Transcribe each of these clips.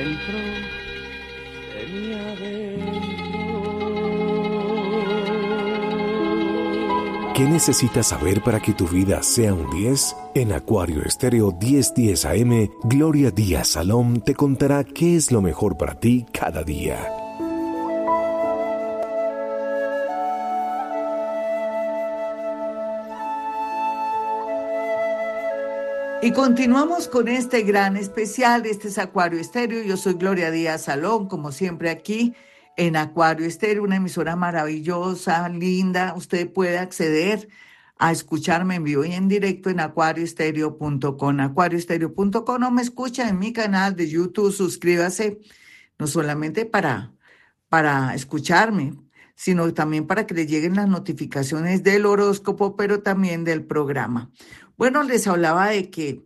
adentro, de mi adentro. ¿Qué necesitas saber para que tu vida sea un 10? En Acuario Estéreo 1010 AM, Gloria Díaz Salón te contará qué es lo mejor para ti cada día. Y continuamos con este gran especial. Este es Acuario Estéreo. Yo soy Gloria Díaz Salón, como siempre aquí en Acuario Estéreo, una emisora maravillosa, linda. Usted puede acceder a escucharme en vivo y en directo en acuarioestereo.com, acuarioestereo.com, o me escucha en mi canal de YouTube. Suscríbase, no solamente para escucharme, sino también para que le lleguen las notificaciones del horóscopo, pero también del programa. Bueno, les hablaba de que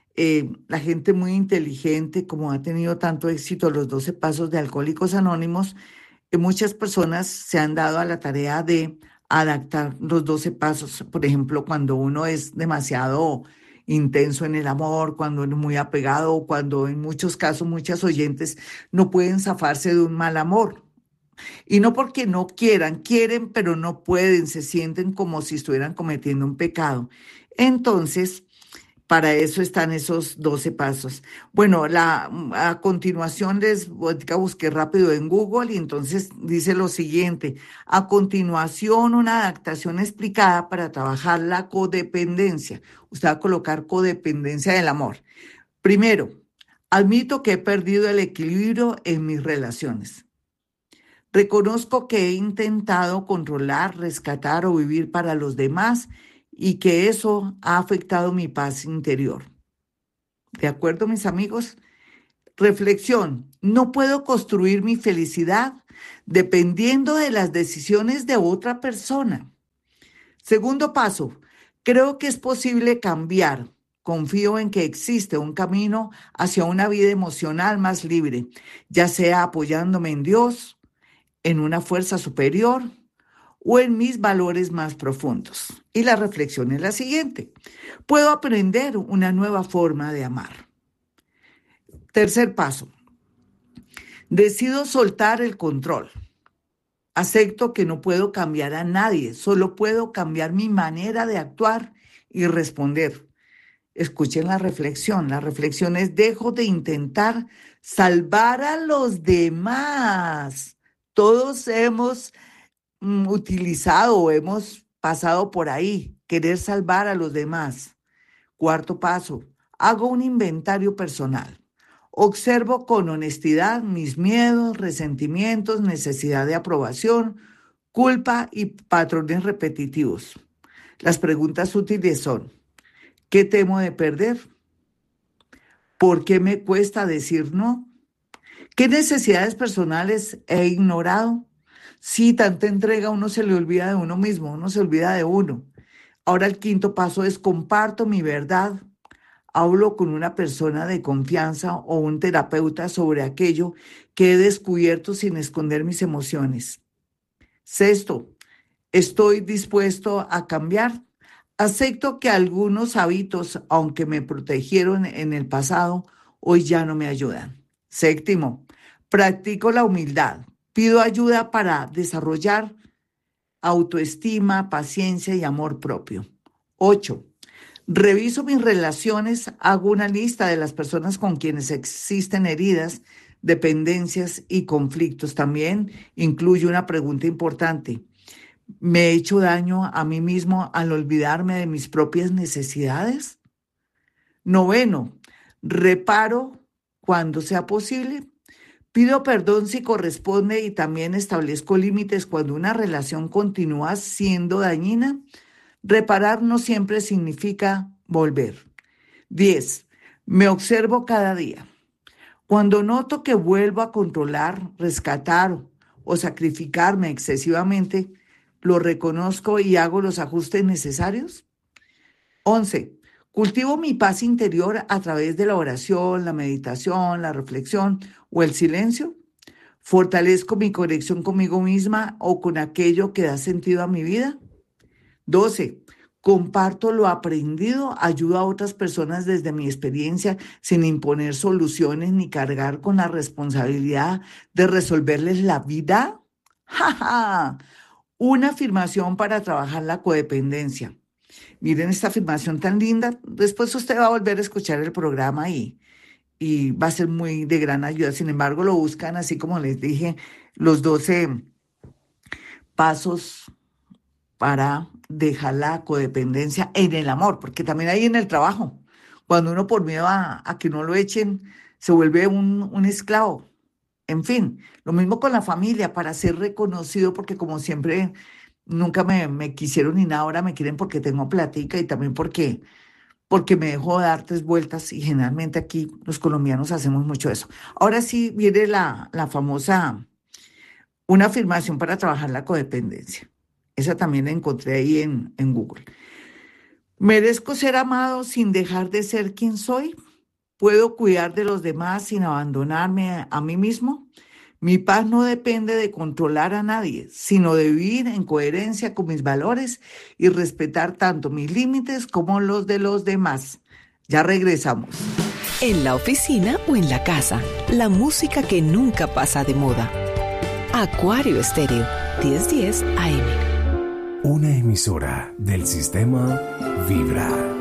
la gente muy inteligente, como ha tenido tanto éxito los 12 pasos de Alcohólicos Anónimos, muchas personas se han dado a la tarea de adaptar los 12 pasos. Por ejemplo, cuando uno es demasiado intenso en el amor, cuando uno es muy apegado, o cuando en muchos casos muchas oyentes no pueden zafarse de un mal amor. Y no porque no quieran, quieren, pero no pueden, se sienten como si estuvieran cometiendo un pecado. Entonces, para eso están esos 12 pasos. Bueno, a continuación busqué rápido en Google y entonces dice lo siguiente. A continuación, una adaptación explicada para trabajar la codependencia. Usted va a colocar codependencia del amor. Primero, admito que he perdido el equilibrio en mis relaciones. Reconozco que he intentado controlar, rescatar o vivir para los demás y que eso ha afectado mi paz interior. ¿De acuerdo, mis amigos? Reflexión. No puedo construir mi felicidad dependiendo de las decisiones de otra persona. Segundo paso. Creo que es posible cambiar. Confío en que existe un camino hacia una vida emocional más libre, ya sea apoyándome en Dios, en una fuerza superior o en mis valores más profundos. Y la reflexión es la siguiente. Puedo aprender una nueva forma de amar. Tercer paso. Decido soltar el control. Acepto que no puedo cambiar a nadie, solo puedo cambiar mi manera de actuar y responder. Escuchen la reflexión. La reflexión es: dejo de intentar salvar a los demás. Todos hemos utilizado o hemos pasado por ahí, querer salvar a los demás. Cuarto paso, hago un inventario personal. Observo con honestidad mis miedos, resentimientos, necesidad de aprobación, culpa y patrones repetitivos. Las preguntas útiles son: ¿qué temo de perder? ¿Por qué me cuesta decir no? ¿Qué necesidades personales he ignorado? Si tanta entrega, uno se le olvida de uno mismo, uno se olvida de uno. Ahora el quinto paso es: comparto mi verdad. Hablo con una persona de confianza o un terapeuta sobre aquello que he descubierto sin esconder mis emociones. Sexto, estoy dispuesto a cambiar. Acepto que algunos hábitos, aunque me protegieron en el pasado, hoy ya no me ayudan. Séptimo, practico la humildad. Pido ayuda para desarrollar autoestima, paciencia y amor propio. 8. Reviso mis relaciones, hago una lista de las personas con quienes existen heridas, dependencias y conflictos. También incluye una pregunta importante: ¿me he hecho daño a mí mismo al olvidarme de mis propias necesidades? Noveno, reparo cuando sea posible. Pido perdón si corresponde y también establezco límites cuando una relación continúa siendo dañina. Reparar no siempre significa volver. 10. Me observo cada día. Cuando noto que vuelvo a controlar, rescatar o sacrificarme excesivamente, lo reconozco y hago los ajustes necesarios. 11. Cultivo mi paz interior a través de la oración, la meditación, la reflexión o el silencio. Fortalezco mi conexión conmigo misma o con aquello que da sentido a mi vida. 12. Comparto lo aprendido, ayudo a otras personas desde mi experiencia sin imponer soluciones ni cargar con la responsabilidad de resolverles la vida. ¡Ja, ja! Una afirmación para trabajar la codependencia. Miren esta afirmación tan linda. Después usted va a volver a escuchar el programa y va a ser muy de gran ayuda. Sin embargo, lo buscan así como les dije, los 12 pasos para dejar la codependencia en el amor, porque también hay en el trabajo. Cuando uno por miedo a que no lo echen, se vuelve un esclavo. En fin, lo mismo con la familia, para ser reconocido, porque como siempre nunca me quisieron ni nada, ahora me quieren porque tengo plática y también porque me dejo dar 3 vueltas y generalmente aquí los colombianos hacemos mucho eso. Ahora sí viene la famosa, una afirmación para trabajar la codependencia. Esa también la encontré ahí en Google. Merezco ser amado sin dejar de ser quien soy. Puedo cuidar de los demás sin abandonarme a mí mismo. Mi paz no depende de controlar a nadie, sino de vivir en coherencia con mis valores y respetar tanto mis límites como los de los demás. Ya regresamos. En la oficina o en la casa, la música que nunca pasa de moda. Acuario Estéreo, 1010 AM. Una emisora del sistema Vibra.